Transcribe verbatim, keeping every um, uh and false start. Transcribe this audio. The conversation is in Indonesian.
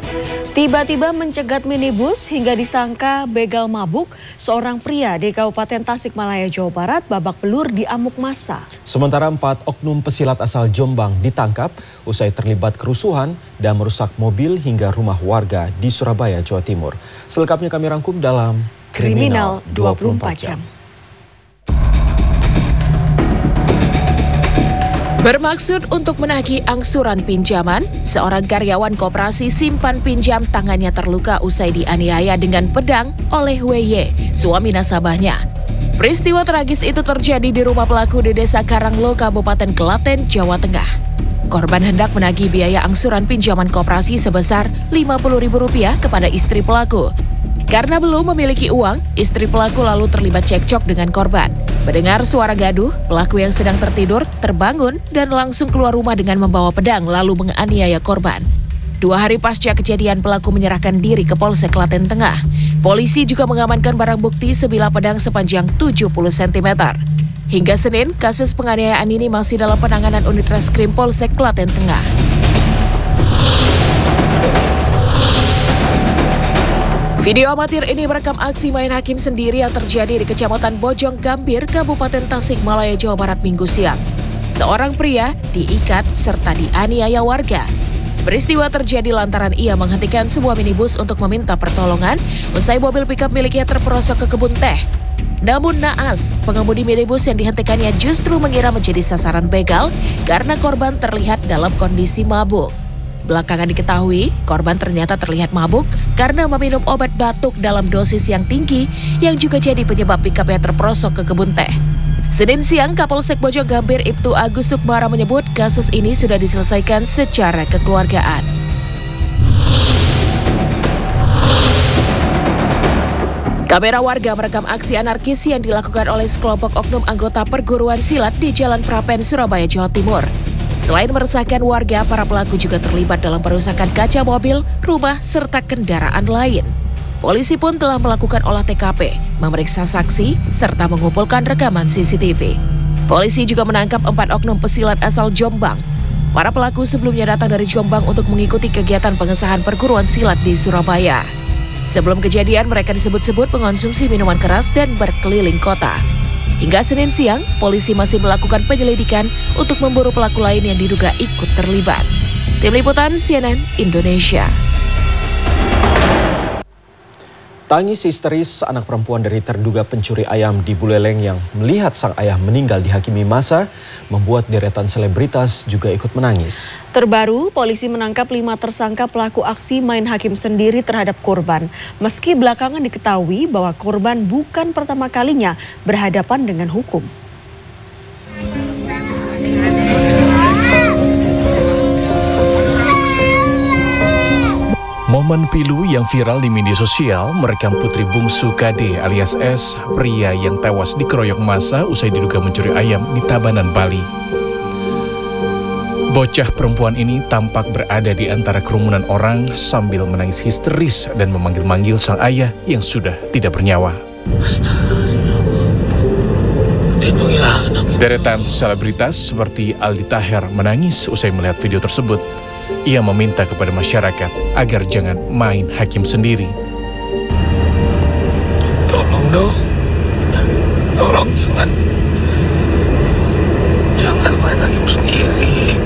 Tiba-tiba mencegat minibus hingga disangka begal mabuk, seorang pria di Kabupaten Tasikmalaya, Jawa Barat babak belur di amuk massa. Sementara empat oknum pesilat asal Jombang ditangkap usai terlibat kerusuhan dan merusak mobil hingga rumah warga di Surabaya, Jawa Timur. Selengkapnya kami rangkum dalam Kriminal dua puluh empat jam. Bermaksud untuk menagih angsuran pinjaman, seorang karyawan koperasi simpan pinjam tangannya terluka usai dianiaya dengan pedang oleh W Y, suami nasabahnya. Peristiwa tragis itu terjadi di rumah pelaku di Desa Karanglo, Kabupaten Klaten, Jawa Tengah. Korban hendak menagih biaya angsuran pinjaman koperasi sebesar lima puluh ribu rupiah kepada istri pelaku. Karena belum memiliki uang, istri pelaku lalu terlibat cekcok dengan korban. Mendengar suara gaduh, pelaku yang sedang tertidur terbangun dan langsung keluar rumah dengan membawa pedang lalu menganiaya korban. Dua hari pasca kejadian, pelaku menyerahkan diri ke Polsek Klaten Tengah. Polisi juga mengamankan barang bukti sebilah pedang sepanjang tujuh puluh sentimeter. Hingga Senin, kasus penganiayaan ini masih dalam penanganan unit reskrim Polsek Klaten Tengah. Video amatir ini merekam aksi main hakim sendiri yang terjadi di Kecamatan Bojong Gambir, Kabupaten Tasikmalaya, Jawa Barat Minggu siang. Seorang pria diikat serta dianiaya warga. Peristiwa terjadi lantaran ia menghentikan sebuah minibus untuk meminta pertolongan usai mobil pickup miliknya terperosok ke kebun teh. Namun naas, pengemudi minibus yang dihentikannya justru mengira menjadi sasaran begal karena korban terlihat dalam kondisi mabuk. Belakangan diketahui, korban ternyata terlihat mabuk karena meminum obat batuk dalam dosis yang tinggi yang juga jadi penyebab pikapnya terperosok ke kebun teh. Senin siang, Kapolsek Bojong Gambir Ibtu Agus Sukmara menyebut kasus ini sudah diselesaikan secara kekeluargaan. Kamera warga merekam aksi anarkis yang dilakukan oleh sekelompok oknum anggota perguruan silat di Jalan Prapen, Surabaya, Jawa Timur. Selain meresahkan warga, para pelaku juga terlibat dalam perusakan kaca mobil, rumah, serta kendaraan lain. Polisi pun telah melakukan olah T K P, memeriksa saksi, serta mengumpulkan rekaman C C T V. Polisi juga menangkap empat oknum pesilat asal Jombang. Para pelaku sebelumnya datang dari Jombang untuk mengikuti kegiatan pengesahan perguruan silat di Surabaya. Sebelum kejadian, mereka disebut-sebut mengonsumsi minuman keras dan berkeliling kota. Hingga Senin siang, polisi masih melakukan penyelidikan untuk memburu pelaku lain yang diduga ikut terlibat. Tim Liputan C N N Indonesia. Tangis histeris anak perempuan dari terduga pencuri ayam di Buleleng yang melihat sang ayah meninggal dihakimi massa membuat deretan selebritas juga ikut menangis. Terbaru, polisi menangkap lima tersangka pelaku aksi main hakim sendiri terhadap korban. Meski belakangan diketahui bahwa korban bukan pertama kalinya berhadapan dengan hukum. Momen pilu yang viral di media sosial merekam putri bungsu K D alias S, pria yang tewas dikeroyok massa usai diduga mencuri ayam di Tabanan, Bali. Bocah perempuan ini tampak berada di antara kerumunan orang sambil menangis histeris dan memanggil-manggil sang ayah yang sudah tidak bernyawa. Deretan selebritas seperti Aldi Taher menangis usai melihat video tersebut. Ia meminta kepada masyarakat agar jangan main hakim sendiri. Tolong dong, tolong jangan, jangan main hakim sendiri.